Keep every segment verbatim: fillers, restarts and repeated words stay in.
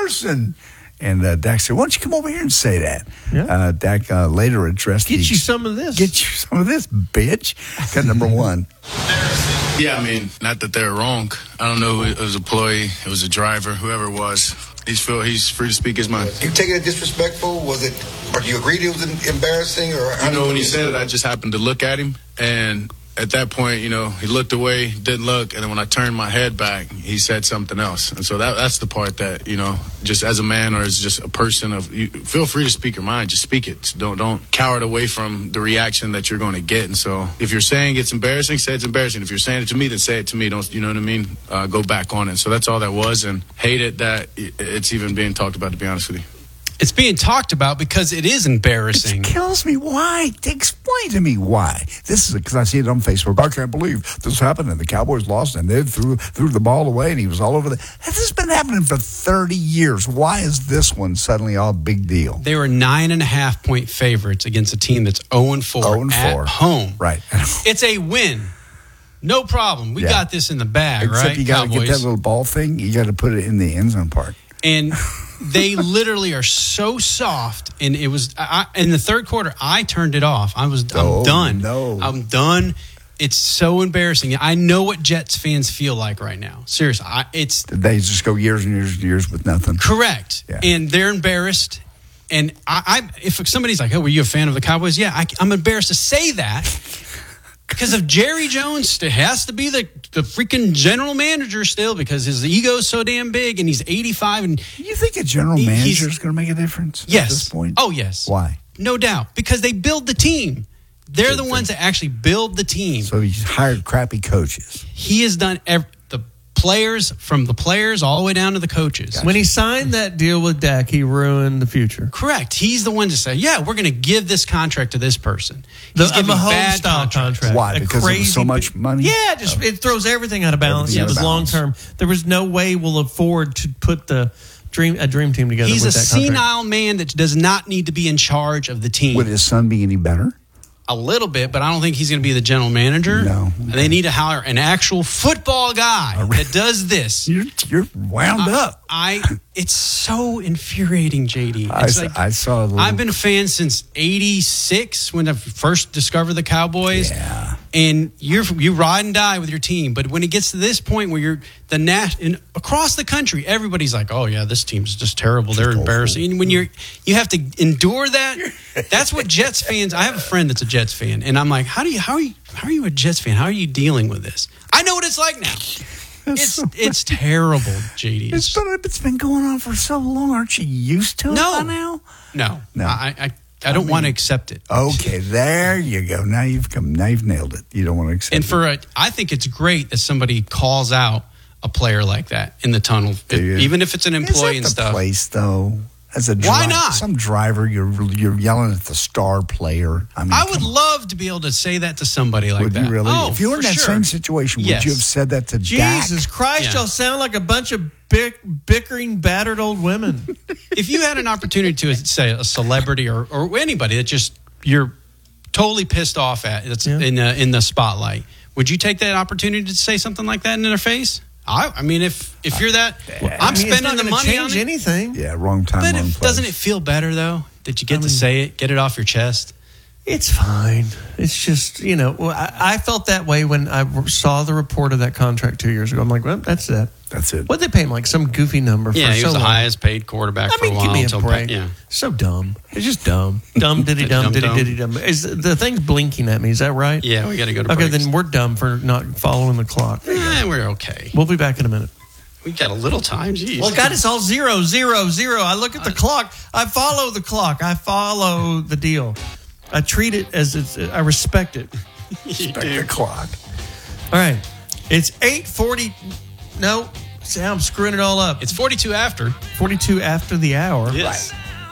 embarrassing. And uh, Dak said, why don't you come over here and say that? Yeah. Uh, Dak uh, later addressed Get the, you some of this. Get you some of this, bitch. Got number one. Yeah, I mean, not that they're wrong. I don't know. It was a employee, it was a driver, whoever it was. He's feel he's free to speak his mind. You take it as disrespectful? Was it, or do you agree it was embarrassing? Or I know when he said it, I just happened to look at him, and at that point, you know, he looked away, didn't look, and then when I turned my head back, he said something else. And so that that's the part that, you know, just as a man or as just a person of, you feel free to speak your mind, just speak it. Don't don't cower it away from the reaction that you're going to get. And so if you're saying it's embarrassing, say it's embarrassing. If you're saying it to me, then say it to me. Don't, you know what I mean? Uh, go back on it. So that's all that was, and hate it that it's even being talked about, to be honest with you. It's being talked about because it is embarrassing. It kills me. Why? Explain to me why. This is because I see it on Facebook. I can't believe this happened and the Cowboys lost and they threw threw the ball away and he was all over the. This has been happening for thirty years. Why is this one suddenly all big deal? They were nine and a half point favorites against a team that's zero and four zero and four at home. Right. It's a win. No problem. We Yeah. got this in the bag, Except right? you got to get Cowboys. that little ball thing. You got to put it in the end zone part. And they literally are so soft. And it was I, in the third quarter, I turned it off. I was I'm Oh, done. no. I'm done. It's so embarrassing. I know what Jets fans feel like right now. Seriously, I, it's They just go years and years and years with nothing. correct. Yeah. And they're embarrassed. And I, I, if somebody's like, "Oh, were you a fan of the Cowboys?" Yeah, I, I'm embarrassed to say that because if Jerry Jones has to be the, the freaking general manager still because his ego's so damn big and he's eighty-five and You think a general He- he's- manager is going to make a difference yes, at this point? oh yes, Why? no doubt, because they build the team. They're the ones that actually build the team. So he's hired crappy coaches. He has done ev- the players from the players all the way down to the coaches. When he signed that deal with Dak, he ruined the future. Correct. He's the one to say, yeah, we're going to give this contract to this person. The, He's a giving Mahomes bad style contracts. contract. Why? A Because it was crazy so much big- money? Yeah, just it throws everything out of balance. Everything It out was of long balance. term. There was no way we'll afford to put the dream a dream team together. He's a with that contract. senile man that does not need to be in charge of the team. Would his son be any better? A little bit, but I don't think he's going to be the general manager. No. They need to hire an actual football guy that does this. You're, you're wound I, up. I it's so infuriating, J D. I, It's s- like, I saw a little. I've been a fan since eighty-six when I first discovered the Cowboys. Yeah. And you're you ride and die with your team, but when it gets to this point where you're the nat in, across the country, everybody's like, "Oh yeah, this team's just terrible. They're awful. embarrassing." And when you're you have to endure that, that's what Jets fans. I have a friend that's a Jets fan, and I'm like, "How do you how are you how are you a Jets fan? How are you dealing with this?" I know what it's like now. It's it's terrible, J D. It's been, it's been going on for so long. Aren't you used to it No. by now? No, No. I I, I don't mean- want to accept it. Okay, there you go. Now you've come. Now you've nailed it. You don't want to accept And it. for a, I think it's great that somebody calls out a player like that in the tunnel, Do you? even if it's an Is employee that and the stuff. place though? As a Why dri- not? Some driver, you're you're yelling at the star player. I mean, I would come on. love to be able to say that to somebody like Would that. you really? Oh, if you were in for that sure. same situation, Yes. would you have said that to Dak? Jesus Christ, Yeah. y'all sound like a bunch of bick, bickering, battered old women. If you had an opportunity to say a celebrity or, or anybody that just you're totally pissed off at that's Yeah. in the in the spotlight, would you take that opportunity to say something like that in their face? I, I mean, if if you're that, I'm I mean, it's spending not the gonna money change on it. anything. Yeah, wrong time, But wrong if, place. doesn't it feel better though that you get to say it, get it off your chest? It's fine. It's just, you know, well, I, I felt that way when I saw the report of that contract two years ago. I'm like, well, that's it. That's it. What they pay him like some goofy number for Yeah, he so was the long. highest paid quarterback I for mean, a while. give me a until break. yeah. So dumb. It's just dumb. Dumb diddy dumb Dumb, diddy dumb. diddy dumb. Is the thing's blinking at me? Is that right? Yeah, we got to go to Okay, breaks. then we're dumb for not following the clock. Eh, we're okay. We'll be back in a minute. We got a little time. Jeez. Well, God, it's all zero, zero, zero. I look at the clock. I follow the clock. I follow the deal. I treat it as it's. I respect it. Respect the clock. All right, it's eight forty. No, see how I'm screwing it all up. It's forty-two after. forty-two after the hour. Yes.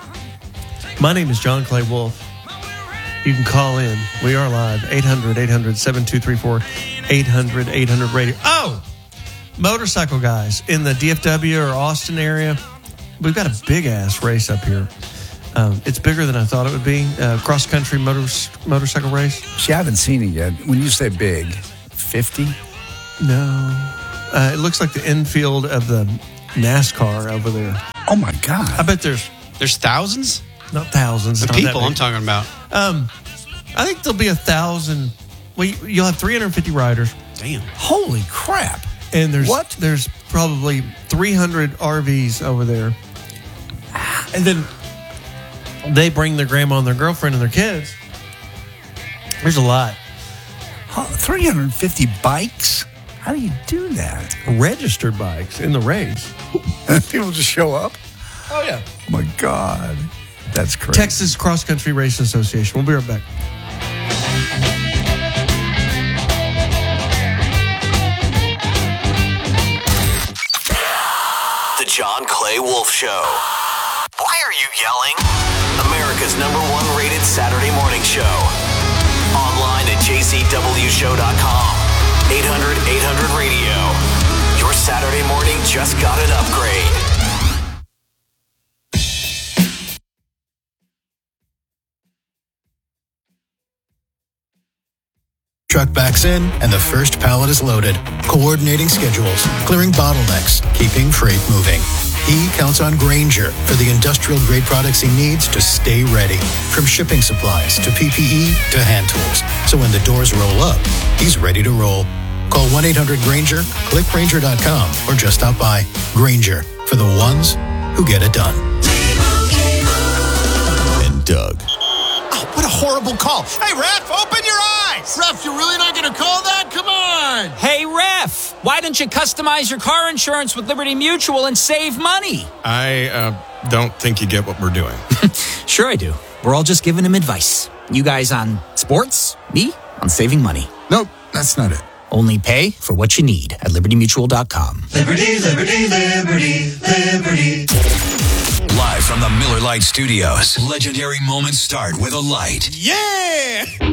My name is John Clay Wolf. You can call in. We are live. eight hundred, eight hundred, seven two three four. eight hundred, eight hundred radio. Oh, motorcycle guys in the D F W or Austin area. We've got a big ass race up here. Um, it's bigger than I thought it would be. Uh, cross country motor, motorcycle race. See, I haven't seen it yet. When you say big, fifty? No. Uh, it looks like the infield of the NASCAR over there. Oh, my God. I bet there's There's thousands? not thousands. The not that people many. I'm talking about. Um, I think there'll be a thousand. Well, you- you'll have three hundred fifty riders, Damn. Holy crap. and there's What? there's probably three hundred R Vs over there, and then they bring their grandma and their girlfriend and their kids. There's a lot. Huh, three hundred fifty bikes? How do you do that? Registered bikes in the race. People just show up? Oh yeah. Oh, my God. That's crazy. Texas Cross Country Racing Association. We'll be right back. The John Clay Wolf Show. Why are you yelling? America's number one rated Saturday morning show. Online at j c w show dot com. eight hundred eight hundred radio. Your Saturday morning just got an upgrade. Truck backs in and the first pallet is loaded, coordinating schedules, clearing bottlenecks, keeping freight moving. He counts on Grainger for the industrial grade products he needs to stay ready, from shipping supplies to P P E to hand tools. So when the doors roll up, he's ready to roll. Call one eight hundred Grainger, click Grainger dot com, or just stop by. Grainger, for the ones who get it done. And Doug. Oh, what a horrible call. Hey, ref, open your eyes. Ref, you're really not going to call that? Come on. Hey, ref, why don't you customize your car insurance with Liberty Mutual and save money? I uh, don't think you get what we're doing. Sure I do. We're all just giving him advice. You guys on sports, me on saving money. Nope, that's not it. Only pay for what you need at liberty mutual dot com. Liberty, liberty, liberty, liberty. Live from the Miller Lite Studios. Legendary moments start with a light. Yeah!